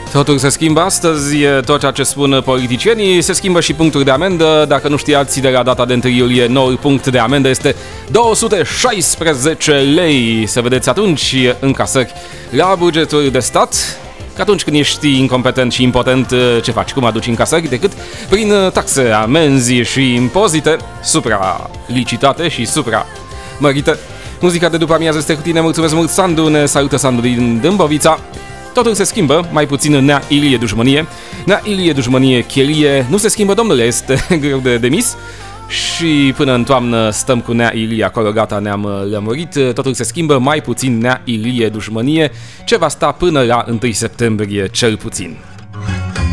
Totul se schimbă astăzi, tot ceea ce spun politicienii, se schimbă și punctul de amendă. Dacă nu știați, de la data de 1 iulie, noul punct de amendă este 216 lei. Să vedeți atunci încasări la bugetul de stat. Că atunci când ești incompetent și impotent, ce faci? Cum aduci încasări? Decât prin taxe, amenzi și impozite supra-licitate și supra-mărite. Muzica de după amiază este cu tine, mulțumesc mult, Sandu, ne salută Sandu din Dâmbovița. Totul se schimbă, mai puțin Nea Ilie dușmănie. Nea Ilie dușmănie chelie, nu se schimbă, domnule, este greu de demis. Și până în toamnă stăm cu Nea Ilie acolo, gata, ne-am lămurit. Totul se schimbă, mai puțin Nea Ilie dușmănie, ce va sta până la 1 septembrie cel puțin.